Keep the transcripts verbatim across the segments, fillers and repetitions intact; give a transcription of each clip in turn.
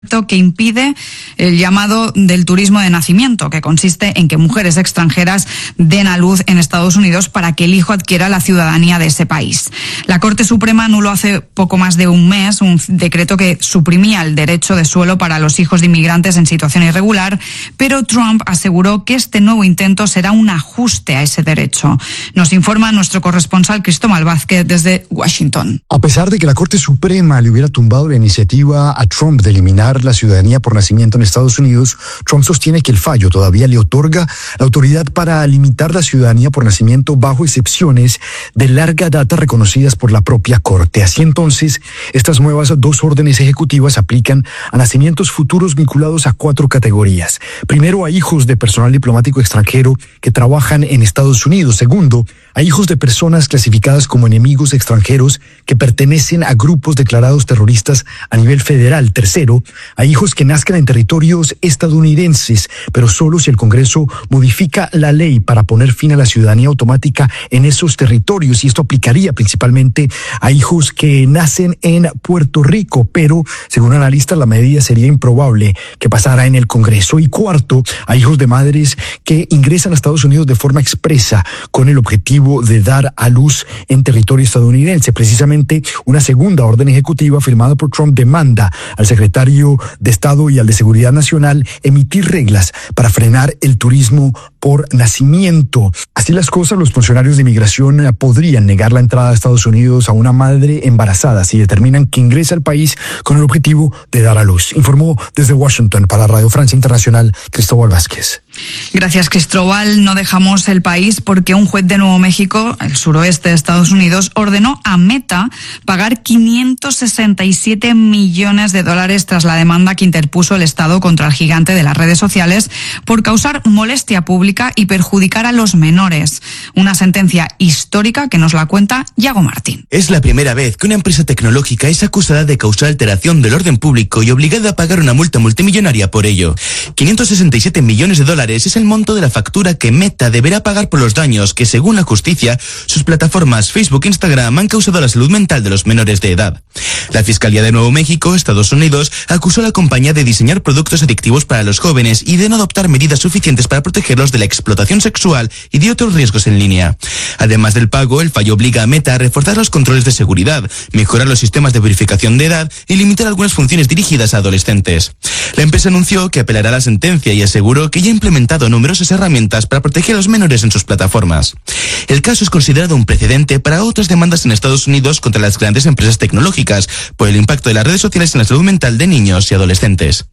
que impide el llamado del turismo de nacimiento, que consiste en que mujeres extranjeras den a luz en Estados Unidos para que el hijo adquiera la ciudadanía de ese país. La Corte Suprema anuló hace poco más de un mes un decreto que suprimía el derecho de suelo para los hijos de inmigrantes en situación irregular, pero Trump aseguró que este nuevo intento será un ajuste a ese derecho. Nos informa nuestro corresponsal Cristóbal Vázquez desde Washington. A pesar de que la Corte Suprema le hubiera tumbado la iniciativa a Trump de eliminar la ciudadanía por nacimiento en Estados Unidos, Trump sostiene que el fallo todavía le otorga la autoridad para limitar la ciudadanía por nacimiento bajo excepciones de larga data reconocidas por la propia Corte. Así entonces, estas nuevas dos órdenes ejecutivas aplican a nacimientos futuros vinculados a cuatro categorías. Primero, a hijos de personal diplomático extranjero que trabajan en Estados Unidos. Segundo, a hijos de personas clasificadas como enemigos extranjeros que pertenecen a grupos declarados terroristas a nivel federal. Tercero, a hijos que nazcan en territorios estadounidenses, pero solo si el Congreso modifica la ley para poner fin a la ciudadanía automática en esos territorios, y esto aplicaría principalmente a hijos que nacen en Puerto Rico, pero según analistas la medida sería improbable que pasara en el Congreso. Y cuarto, a hijos de madres que ingresan a Estados Unidos de forma expresa con el objetivo de dar a luz en territorio estadounidense. Precisamente una segunda orden ejecutiva firmada por Trump demanda al secretario de Estado y al de Seguridad Nacional emitir reglas para frenar el turismo por nacimiento. Así las cosas, los funcionarios de inmigración podrían negar la entrada a Estados Unidos a una madre embarazada si determinan que ingresa al país con el objetivo de dar a luz. Informó desde Washington para Radio Francia Internacional, Cristóbal Vázquez. Gracias, Cristóbal. No dejamos el país porque un juez de Nuevo México, el suroeste de Estados Unidos, ordenó a Meta pagar quinientos sesenta y siete millones de dólares tras la demanda que interpuso el Estado contra el gigante de las redes sociales por causar molestia pública y perjudicar a los menores. Una sentencia histórica que nos la cuenta Yago Martín. Es la primera vez que una empresa tecnológica es acusada de causar alteración del orden público y obligada a pagar una multa multimillonaria por ello. quinientos sesenta y siete millones de dólares es el monto de la factura que Meta deberá pagar por los daños que, según la justicia, sus plataformas Facebook e Instagram han causado a la salud mental de los menores de edad. La Fiscalía de Nuevo México, Estados Unidos, acusó a la compañía de diseñar productos adictivos para los jóvenes y de no adoptar medidas suficientes para protegerlos de la explotación sexual y de otros riesgos en línea. Además del pago, el fallo obliga a Meta a reforzar los controles de seguridad, mejorar los sistemas de verificación de edad y limitar algunas funciones dirigidas a adolescentes. La empresa anunció que apelará a la sentencia y aseguró que ya ha implementado numerosas herramientas para proteger a los menores en sus plataformas. El caso es considerado un precedente para otras demandas en Estados Unidos contra las grandes empresas tecnológicas por el impacto de las redes sociales en la salud mental de niños y adolescentes.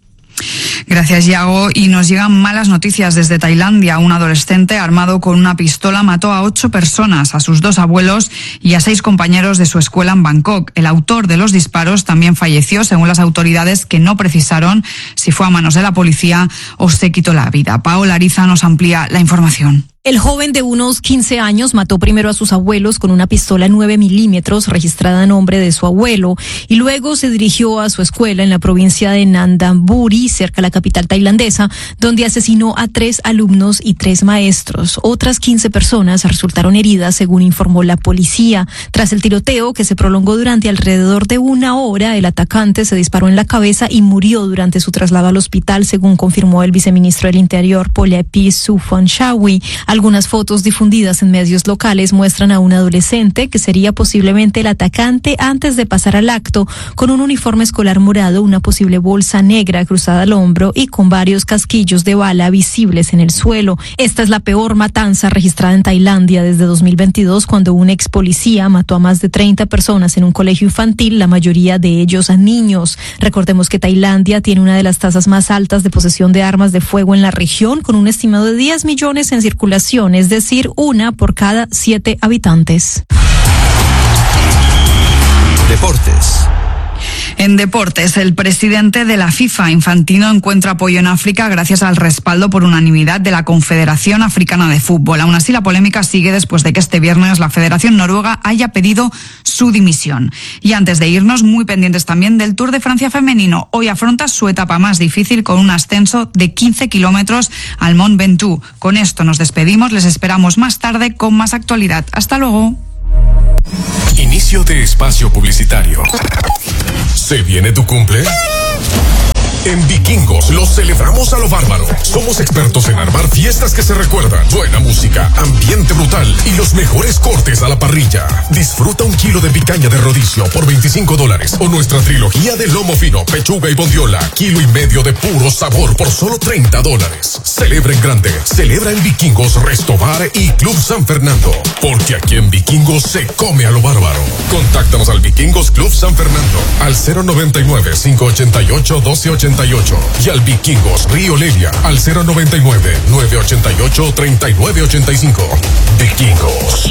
Gracias, Yago. Y nos llegan malas noticias desde Tailandia. Un adolescente armado con una pistola mató a ocho personas, a sus dos abuelos y a seis compañeros de su escuela en Bangkok. El autor de los disparos también falleció, según las autoridades, que no precisaron si fue a manos de la policía o se quitó la vida. Paola Ariza nos amplía la información. El joven de unos quince años mató primero a sus abuelos con una pistola nueve milímetros registrada a nombre de su abuelo y luego se dirigió a su escuela en la provincia de Nandamburi, cerca de la capital tailandesa, donde asesinó a tres alumnos y tres maestros. Otras quince personas resultaron heridas, según informó la policía. Tras el tiroteo, que se prolongó durante alrededor de una hora, el atacante se disparó en la cabeza y murió durante su traslado al hospital, según confirmó el viceministro del Interior, Polepi Suphonchawi. Algunas fotos difundidas en medios locales muestran a un adolescente que sería posiblemente el atacante antes de pasar al acto, con un uniforme escolar morado, una posible bolsa negra cruzada al hombro y con varios casquillos de bala visibles en el suelo. Esta es la peor matanza registrada en Tailandia desde dos mil veintidós, cuando un ex policía mató a más de treinta personas en un colegio infantil, la mayoría de ellos a niños. Recordemos que Tailandia tiene una de las tasas más altas de posesión de armas de fuego en la región, con un estimado de diez millones en circulación, es decir, una por cada siete habitantes. Deportes. En deportes, el presidente de la FIFA, Infantino, encuentra apoyo en África gracias al respaldo por unanimidad de la Confederación Africana de Fútbol. Aún así, la polémica sigue después de que este viernes la Federación Noruega haya pedido su dimisión. Y antes de irnos, muy pendientes también del Tour de Francia femenino. Hoy afronta su etapa más difícil con un ascenso de quince kilómetros al Mont Ventoux. Con esto nos despedimos, les esperamos más tarde con más actualidad. Hasta luego. Inicio de espacio publicitario. ¿Se viene tu cumple? En Vikingos lo celebramos a lo bárbaro. Somos expertos en armar fiestas que se recuerdan, buena música, ambiente brutal y los mejores cortes a la parrilla. Disfruta un kilo de picaña de rodicio por veinticinco dólares o nuestra trilogía de lomo fino, pechuga y bondiola, kilo y medio de puro sabor por solo treinta dólares. Celebra en grande, celebra en Vikingos, Resto Bar y Club San Fernando, porque aquí en Vikingos se come a lo bárbaro. Contáctanos al Vikingos Club San Fernando al cero noventa y nueve, cinco ochenta y ocho, doce ochenta y ocho y al Vikingos Río Lelia al cero noventa y nueve, nueve ochenta y ocho, treinta y nueve ochenta y cinco. Vikingos.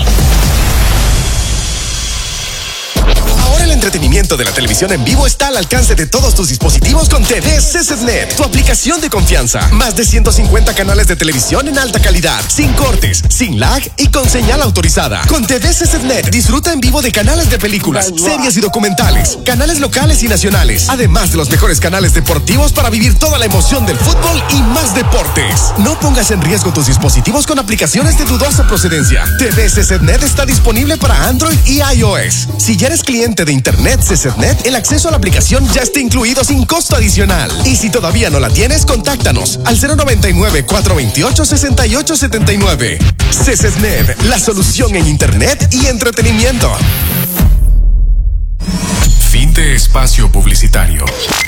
Ahora el entretenimiento de la televisión en vivo está al alcance de todos tus dispositivos con T V C Z N E T, tu aplicación de confianza. Más de ciento cincuenta canales de televisión en alta calidad, sin cortes, sin lag y con señal autorizada. Con T V C Z N E T disfruta en vivo de canales de películas, series y documentales, canales locales y nacionales, además de los mejores canales deportivos para vivir toda la emoción del fútbol y más deportes. No pongas en riesgo tus dispositivos con aplicaciones de dudosa procedencia. T V C Z N E T está disponible para Android y iOS. Si ya eres cliente de Internet C Z N E T, el acceso a la aplicación ya está incluido sin costo adicional. Y si todavía no la tienes, contáctanos al cero noventa y nueve, cuatro veintiocho, sesenta y ocho setenta y nueve. C Z N E T, la solución en Internet y entretenimiento. Fin de espacio publicitario.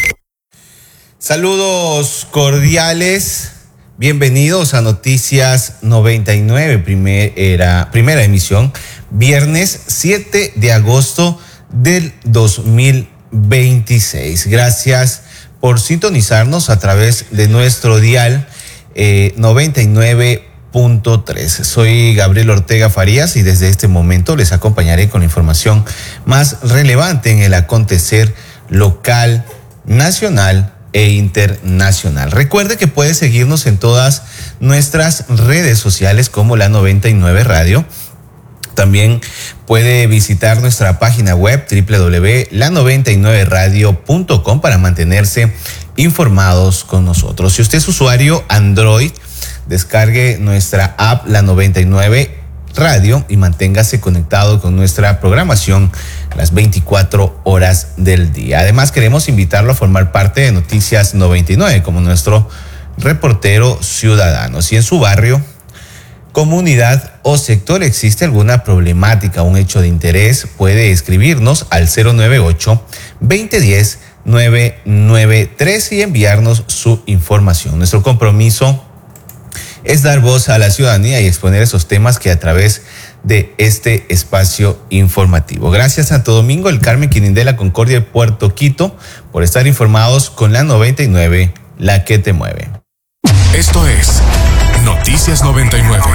Saludos cordiales. Bienvenidos a Noticias noventa y nueve, primera, primera emisión, viernes siete de agosto del dos mil veintiséis. Gracias por sintonizarnos a través de nuestro dial eh, noventa y nueve punto tres. Soy Gabriel Ortega Farías y desde este momento les acompañaré con la información más relevante en el acontecer local, nacional e internacional. Recuerde que puede seguirnos en todas nuestras redes sociales como la noventa y nueve Radio. También puede visitar nuestra página web doble u doble u doble u punto la noventa y nueve radio punto com para mantenerse informados con nosotros. Si usted es usuario Android, descargue nuestra app La noventa y nueve Radio y manténgase conectado con nuestra programación las veinticuatro horas del día. Además, queremos invitarlo a formar parte de Noticias noventa y nueve como nuestro reportero ciudadano. Si en su barrio, comunidad o sector existe alguna problemática, un hecho de interés, puede escribirnos al cero nueve ocho, veinte diez, nueve nueve tres y enviarnos su información. Nuestro compromiso es dar voz a la ciudadanía y exponer esos temas que a través de este espacio informativo. Gracias Santo Domingo, el Carmen, Quirindé, Concordia y Puerto Quito por estar informados con la noventa y nueve, la que te mueve. Esto es Noticias noventa y nueve.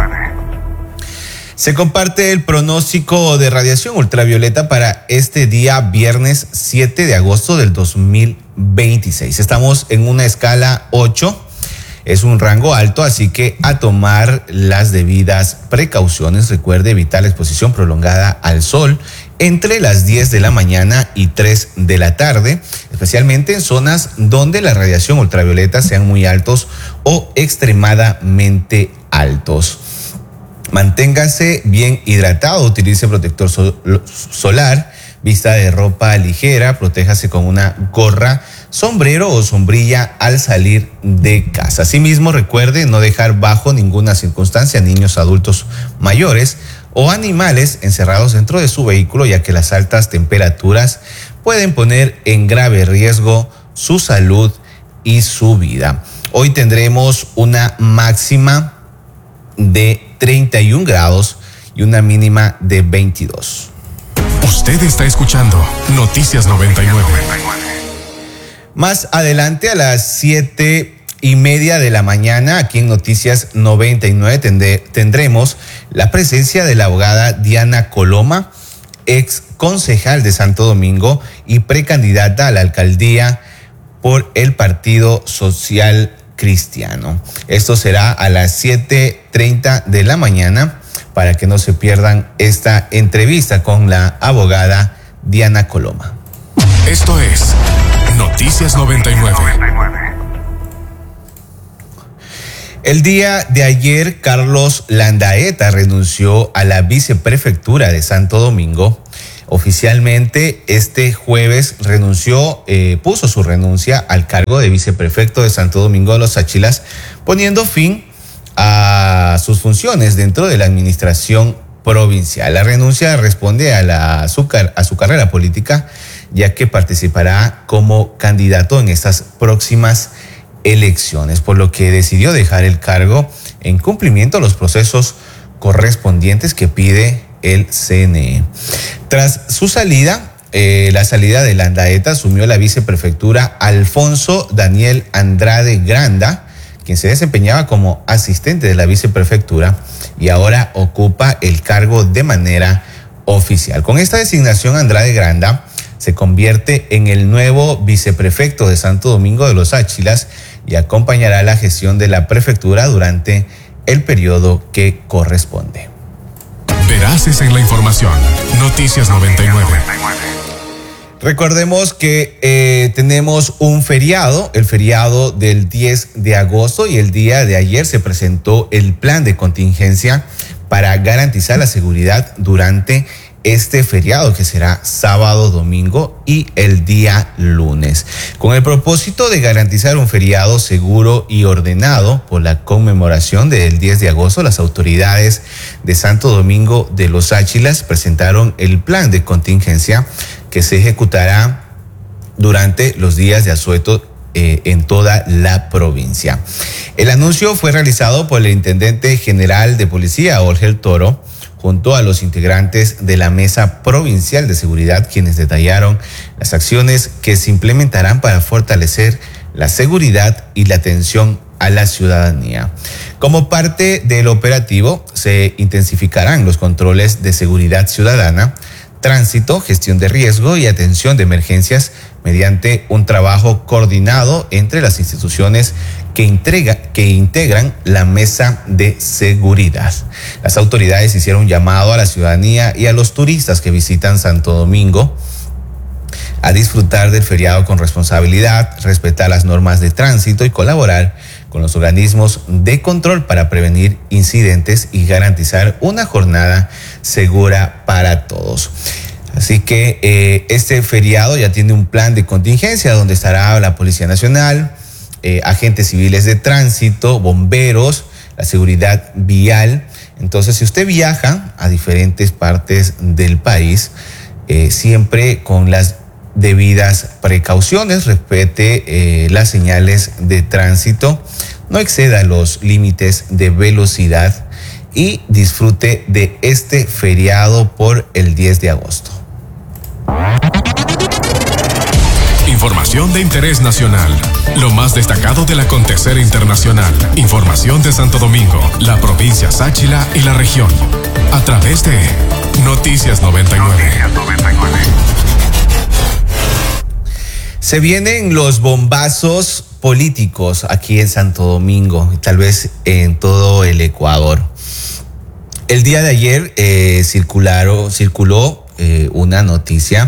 Se comparte el pronóstico de radiación ultravioleta para este día viernes siete de agosto del dos mil veintiséis. Estamos en una escala ocho. Es un rango alto, así que a tomar las debidas precauciones. Recuerde evitar la exposición prolongada al sol entre las diez de la mañana y tres de la tarde, especialmente en zonas donde la radiación ultravioleta sean muy altos o extremadamente altos. Manténgase bien hidratado, utilice protector sol- solar, vista de ropa ligera, protéjase con una gorra, sombrero o sombrilla al salir de casa. Asimismo, recuerde no dejar bajo ninguna circunstancia niños, adultos mayores o animales encerrados dentro de su vehículo, ya que las altas temperaturas pueden poner en grave riesgo su salud y su vida. Hoy tendremos una máxima de treinta y un grados y una mínima de veintidós. Usted está escuchando Noticias noventa y nueve. Más adelante a las siete y media de la mañana, aquí en Noticias noventa y nueve tendré, tendremos la presencia de la abogada Diana Coloma, ex concejal de Santo Domingo y precandidata a la alcaldía por el Partido Social Cristiano. Esto será a las siete treinta de la mañana para que no se pierdan esta entrevista con la abogada Diana Coloma. Esto es Noticias noventa y nueve. El día de ayer, Carlos Landaeta renunció a la viceprefectura de Santo Domingo, Oficialmente, este jueves renunció, eh, puso su renuncia al cargo de viceprefecto de Santo Domingo de los Áchilas, poniendo fin a sus funciones dentro de la administración provincial. La renuncia responde a, la, a, su, a su carrera política, ya que participará como candidato en estas próximas elecciones, por lo que decidió dejar el cargo en cumplimiento a los procesos correspondientes que pide el C N E. Tras su salida, eh, la salida de Landaeta, asumió la viceprefectura Alfonso Daniel Andrade Granda, quien se desempeñaba como asistente de la viceprefectura y ahora ocupa el cargo de manera oficial. Con esta designación, Andrade Granda se convierte en el nuevo viceprefecto de Santo Domingo de los Áchilas y acompañará la gestión de la prefectura durante el periodo que corresponde. Veraces en la información. Noticias noventa y nueve. Recordemos que eh, tenemos un feriado, el feriado del diez de agosto, y el día de ayer se presentó el plan de contingencia para garantizar la seguridad durante este feriado, que será sábado, domingo y el día lunes. Con el propósito de garantizar un feriado seguro y ordenado por la conmemoración del diez de agosto, las autoridades de Santo Domingo de los Áchilas presentaron el plan de contingencia que se ejecutará durante los días de asueto eh, en toda la provincia. El anuncio fue realizado por el intendente general de policía, Orgel Toro, junto a los integrantes de la Mesa Provincial de Seguridad, quienes detallaron las acciones que se implementarán para fortalecer la seguridad y la atención a la ciudadanía. Como parte del operativo, se intensificarán los controles de seguridad ciudadana, tránsito, gestión de riesgo y atención de emergencias mediante un trabajo coordinado entre las instituciones que, entrega, que integran la mesa de seguridad. Las autoridades hicieron un llamado a la ciudadanía y a los turistas que visitan Santo Domingo a disfrutar del feriado con responsabilidad, respetar las normas de tránsito y colaborar con los organismos de control para prevenir incidentes y garantizar una jornada segura para todos. Así que eh, este feriado ya tiene un plan de contingencia donde estará la Policía Nacional, eh, agentes civiles de tránsito, bomberos, la seguridad vial. Entonces, si usted viaja a diferentes partes del país, eh, siempre con las debidas precauciones, respete eh, las señales de tránsito, no exceda los límites de velocidad y disfrute de este feriado por el diez de agosto. Información de interés nacional. Lo más destacado del acontecer internacional. Información de Santo Domingo, la provincia Sáchila y la región. A través de Noticias noventa y nueve. Se vienen los bombazos políticos aquí en Santo Domingo y tal vez en todo el Ecuador. El día de ayer eh, circularon, circuló eh, una noticia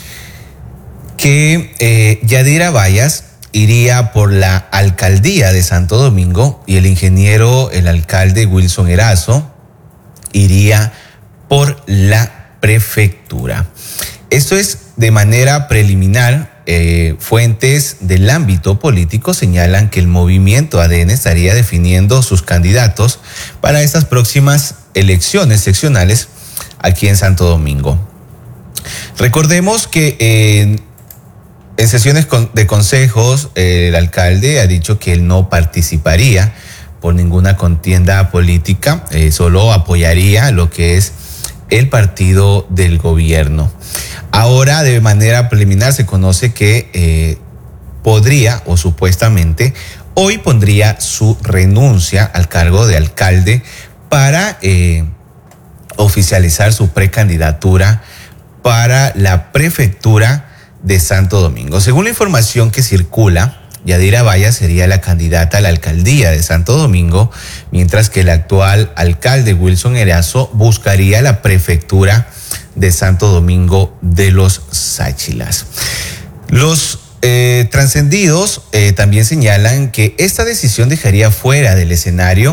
que eh, Yadira Vallas iría por la alcaldía de Santo Domingo y el ingeniero, el alcalde Wilson Erazo, iría por la prefectura. Esto es de manera preliminar. Eh, fuentes del ámbito político señalan que el movimiento A D N estaría definiendo sus candidatos para estas próximas elecciones seccionales aquí en Santo Domingo. Recordemos que eh, en sesiones de consejos eh, el alcalde ha dicho que él no participaría por ninguna contienda política, eh, solo apoyaría lo que es el partido del gobierno. Ahora, de manera preliminar, se conoce que eh, podría, o supuestamente, hoy pondría su renuncia al cargo de alcalde para eh, oficializar su precandidatura para la prefectura de Santo Domingo. Según la información que circula, Yadira Vallas sería la candidata a la alcaldía de Santo Domingo, mientras que el actual alcalde Wilson Erazo buscaría la prefectura de Santo Domingo de los Sáchilas. Los eh, trascendidos eh, también señalan que esta decisión dejaría fuera del escenario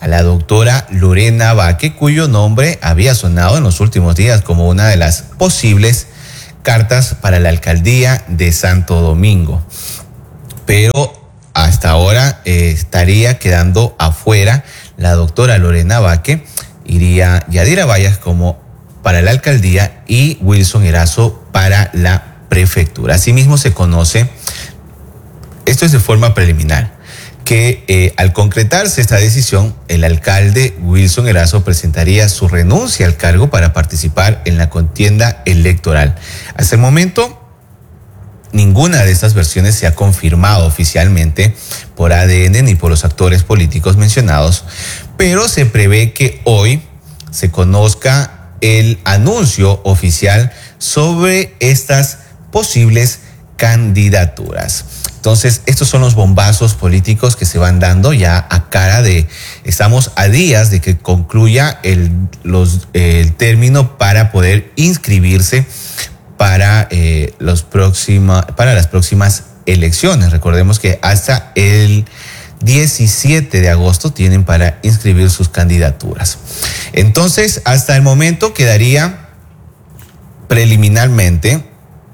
a la doctora Lorena Baque, cuyo nombre había sonado en los últimos días como una de las posibles cartas para la alcaldía de Santo Domingo. Pero hasta ahora eh, estaría quedando afuera la doctora Lorena Baque, iría Yadira Vallas como para la alcaldía y Wilson Erazo para la prefectura. Asimismo se conoce, esto es de forma preliminar, que eh, al concretarse esta decisión, el alcalde Wilson Erazo presentaría su renuncia al cargo para participar en la contienda electoral. Hasta el momento, ninguna de estas versiones se ha confirmado oficialmente por A D N ni por los actores políticos mencionados, pero se prevé que hoy se conozca el anuncio oficial sobre estas posibles candidaturas. Entonces, estos son los bombazos políticos que se van dando ya a cara de, estamos a días de que concluya el, los, el término para poder inscribirse para, eh, los próxima, para las próximas elecciones. Recordemos que hasta el diecisiete de agosto tienen para inscribir sus candidaturas. Entonces, hasta el momento quedaría preliminarmente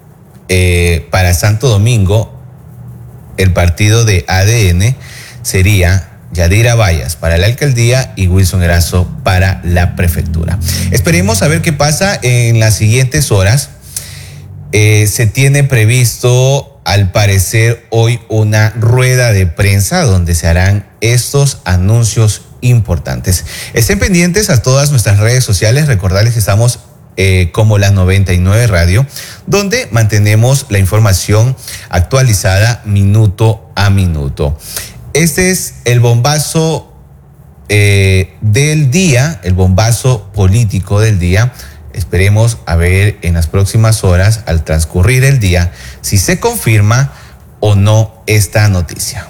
eh, para Santo Domingo. El partido de A D N sería Yadira Vallas para la alcaldía y Wilson Erazo para la prefectura. Esperemos a ver qué pasa en las siguientes horas. Eh, se tiene previsto, al parecer, hoy una rueda de prensa donde se harán estos anuncios importantes. Estén pendientes a todas nuestras redes sociales. Recordarles que estamos Eh, como la noventa y nueve Radio, donde mantenemos la información actualizada minuto a minuto. Este es el bombazo eh, del día, el bombazo político del día. Esperemos a ver en las próximas horas, al transcurrir el día, si se confirma o no esta noticia.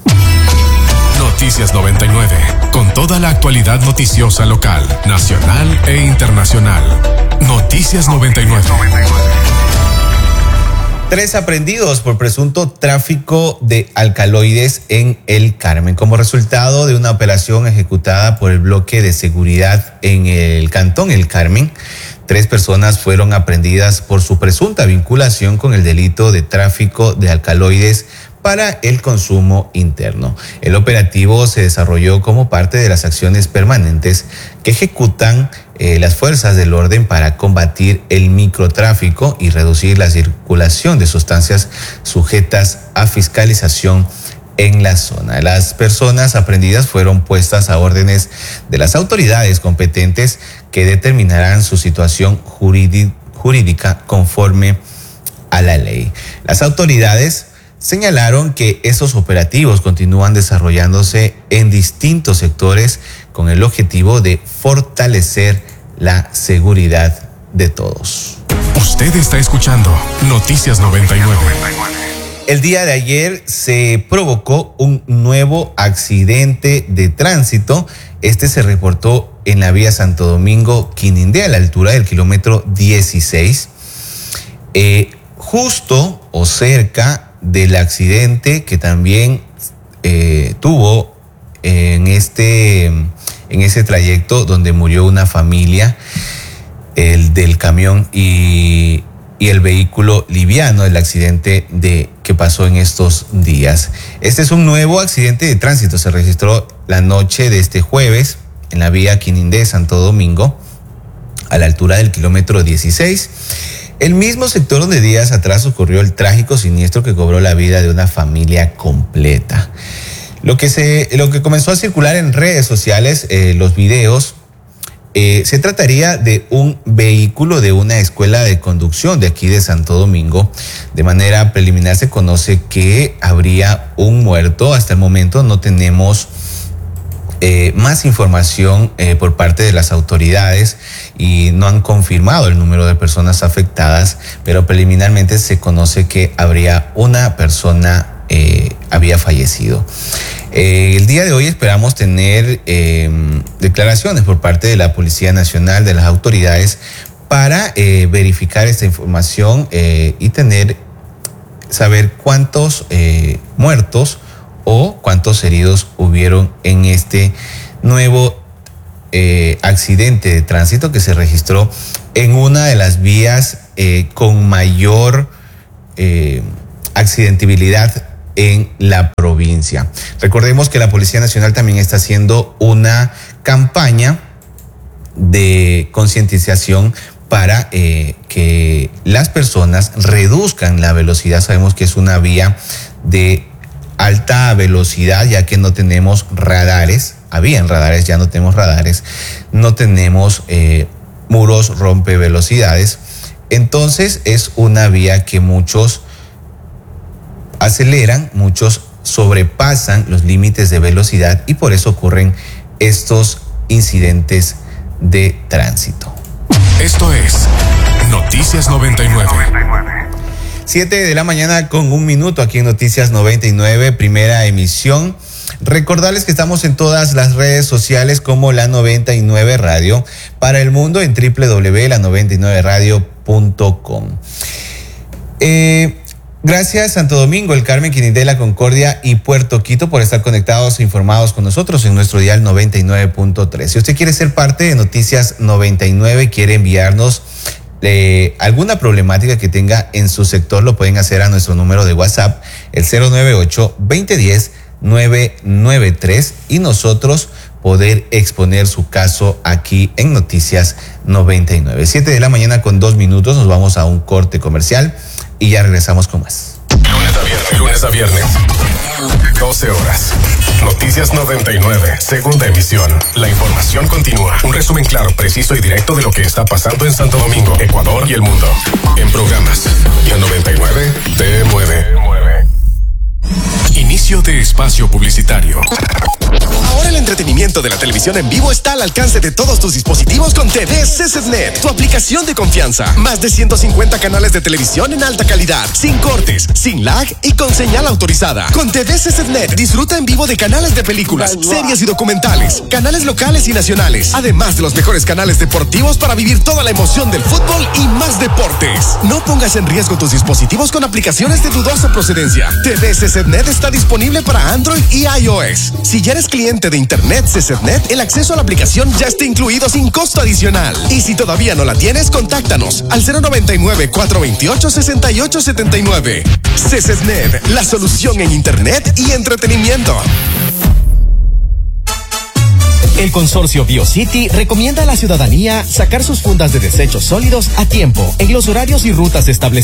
Noticias noventa y nueve, con toda la actualidad noticiosa local, nacional e internacional. Noticias noventa y nueve. Tres aprendidos por presunto tráfico de alcaloides en El Carmen. Como resultado de una operación ejecutada por el bloque de seguridad en el cantón El Carmen, tres personas fueron aprehendidas por su presunta vinculación con el delito de tráfico de alcaloides para el consumo interno. El operativo se desarrolló como parte de las acciones permanentes que ejecutan eh, las fuerzas del orden para combatir el microtráfico y reducir la circulación de sustancias sujetas a fiscalización en la zona. Las personas aprehendidas fueron puestas a órdenes de las autoridades competentes que determinarán su situación jurídica conforme a la ley. Las autoridades señalaron que esos operativos continúan desarrollándose en distintos sectores con el objetivo de fortalecer la seguridad de todos. Usted está escuchando Noticias noventa y nueve. El día de ayer se provocó un nuevo accidente de tránsito. Este se reportó en la vía Santo Domingo-Quinindé, a la altura del kilómetro dieciséis, eh, justo o cerca del accidente que también eh, tuvo en este, en ese trayecto donde murió una familia, el del camión y, y el vehículo liviano, el accidente de, que pasó en estos días. Este es un nuevo accidente de tránsito, se registró la noche de este jueves en la vía Quinindé, Santo Domingo, a la altura del kilómetro dieciséis. El mismo sector donde días atrás ocurrió el trágico siniestro que cobró la vida de una familia completa. Lo que, se, lo que comenzó a circular en redes sociales, eh, los videos, eh, se trataría de un vehículo de una escuela de conducción de aquí de Santo Domingo. De manera preliminar se conoce que habría un muerto. Hasta el momento no tenemos Eh, más información eh, por parte de las autoridades y no han confirmado el número de personas afectadas, pero preliminarmente se conoce que habría una persona eh, había fallecido. Eh, el día de hoy esperamos tener eh, declaraciones por parte de la Policía Nacional, de las autoridades, para eh, verificar esta información eh, y tener, saber cuántos eh, muertos o cuántos heridos hubieron en este nuevo eh, accidente de tránsito que se registró en una de las vías eh, con mayor eh, accidentabilidad en la provincia. Recordemos que la Policía Nacional también está haciendo una campaña de concientización para eh, que las personas reduzcan la velocidad. Sabemos que es una vía de alta velocidad, ya que no tenemos radares, habían radares, ya no tenemos radares, no tenemos eh, muros rompe velocidades. Entonces es una vía que muchos aceleran, muchos sobrepasan los límites de velocidad y por eso ocurren estos incidentes de tránsito. Esto es Noticias noventa y nueve. siete de la mañana con un minuto aquí en Noticias noventa y nueve, primera emisión. Recordarles que estamos en todas las redes sociales como La noventa y nueve Radio, para el mundo en doble u doble u doble u punto la noventa y nueve radio punto com. Eh, gracias Santo Domingo, El Carmen, Quinindé, Concordia y Puerto Quito por estar conectados e informados con nosotros en nuestro dial noventa y nueve punto tres. Si usted quiere ser parte de Noticias noventa y nueve, quiere enviarnos Eh, alguna problemática que tenga en su sector, lo pueden hacer a nuestro número de WhatsApp, el cero nueve ocho, veinte diez, nueve nueve tres, y nosotros poder exponer su caso aquí en Noticias noventa y nueve. siete de la mañana con dos minutos, nos vamos a un corte comercial y ya regresamos con más. Lunes a viernes, lunes a viernes, doce horas. Noticias noventa y nueve, segunda emisión. La información continúa. Un resumen claro, preciso y directo de lo que está pasando en Santo Domingo, Ecuador y el mundo. En programas, la noventa y nueve te mueve. Inicio de espacio publicitario. Ahora el entretenimiento de la televisión en vivo está al alcance de todos tus dispositivos con T V C C D Net, tu aplicación de confianza. Más de ciento cincuenta canales de televisión en alta calidad, sin cortes, sin lag y con señal autorizada. Con T V C C D Net disfruta en vivo de canales de películas, series y documentales, canales locales y nacionales, además de los mejores canales deportivos para vivir toda la emoción del fútbol y más deportes. No pongas en riesgo tus dispositivos con aplicaciones de dudosa procedencia. T V C C D Net está disponible para Android y iOS. Si ya eres cliente de Internet C C D Net, el acceso a la aplicación ya está incluido sin costo adicional. Y si todavía no la tienes, contáctanos al cero noventa y nueve, cuatrocientos veintiocho, sesenta y ocho setenta y nueve. C C D Net, la solución en Internet y entretenimiento. El consorcio BioCity recomienda a la ciudadanía sacar sus fundas de desechos sólidos a tiempo en los horarios y rutas establecidos.